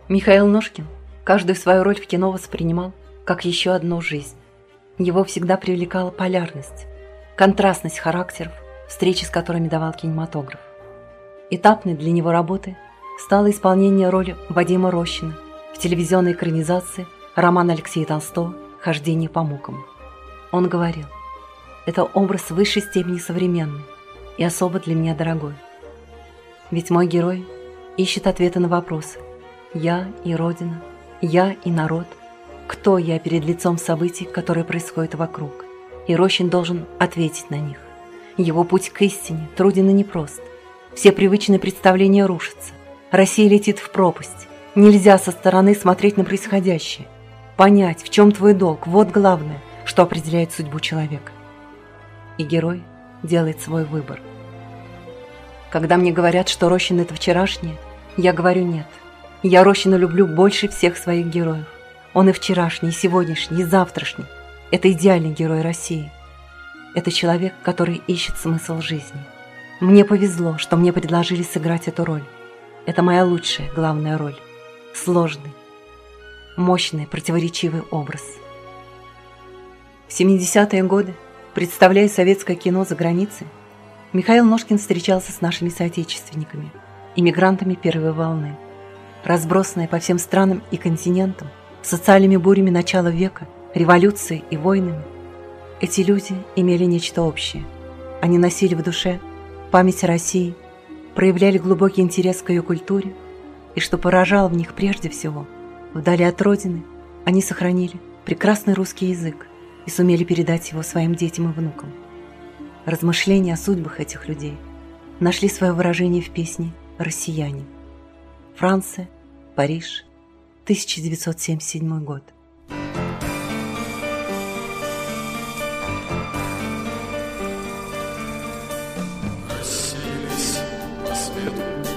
Михаил Ножкин каждую свою роль в кино воспринимал как еще одну жизнь. Его всегда привлекала полярность, контрастность характеров, встречи с которыми давал кинематограф. Этапной для него работы стало исполнение роли Вадима Рощина в телевизионной экранизации романа Алексея Толстого «Хождение по мукам». Он говорил: «Это образ в высшей степени современный и особо для меня дорогой. Ведь мой герой ищет ответы на вопросы: я и Родина, я и народ, кто я перед лицом событий, которые происходят вокруг, и Рощин должен ответить на них. Его путь к истине труден и непрост. Все привычные представления рушатся. Россия летит в пропасть. Нельзя со стороны смотреть на происходящее. Понять, в чем твой долг, вот главное, что определяет судьбу человека». И герой делает свой выбор. Когда мне говорят, что Рощин – это вчерашнее, я говорю нет. Я Рощина люблю больше всех своих героев. Он и вчерашний, и сегодняшний, и завтрашний. Это идеальный герой России. Это человек, который ищет смысл жизни. Мне повезло, что мне предложили сыграть эту роль. Это моя лучшая, главная роль. Сложный, мощный, противоречивый образ. В 70-е годы, представляя советское кино за границей, Михаил Ножкин встречался с нашими соотечественниками, иммигрантами первой волны. Разбросанные по всем странам и континентам, социальными бурями начала века, революцией и войнами, эти люди имели нечто общее. Они носили в душе память о России, проявляли глубокий интерес к ее культуре, и, что поражало в них прежде всего, вдали от родины они сохранили прекрасный русский язык и сумели передать его своим детям и внукам. Размышления о судьбах этих людей нашли свое выражение в песне «Россияне». Франция, Париж, 1977 год. Рассеялись по свету